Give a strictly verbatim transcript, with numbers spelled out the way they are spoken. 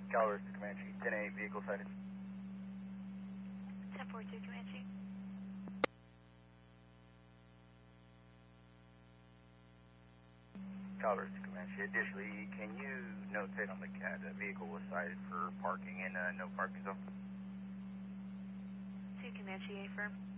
Calvert to Comanche, ten eight, vehicle sighted. ten four two Comanche. Calvert to Comanche. Additionally, can you notate on the C A D that vehicle was cited for parking in a no parking zone? two Comanche, A firm.